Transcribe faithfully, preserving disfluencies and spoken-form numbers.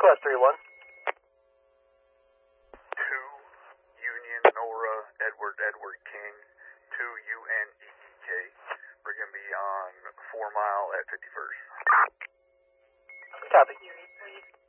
Northwest three one. two Union Nora Edward Edward King, two U N E E K. We're going to be on four mile at fifty-first. Copy.